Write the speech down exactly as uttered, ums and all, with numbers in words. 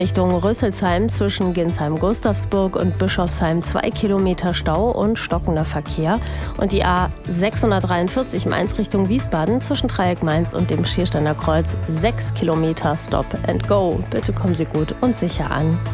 Richtung Rüsselsheim zwischen Ginsheim-Gustavsburg und Bischofsheim zwei Kilometer Stau und stockender Verkehr. Und die A sechshundertdreiundvierzig Mainz Richtung Wiesbaden zwischen Dreieck Mainz und dem Schiersteiner Kreuz sechs Kilometer Stop and Go. Bitte kommen Sie gut und sicher an.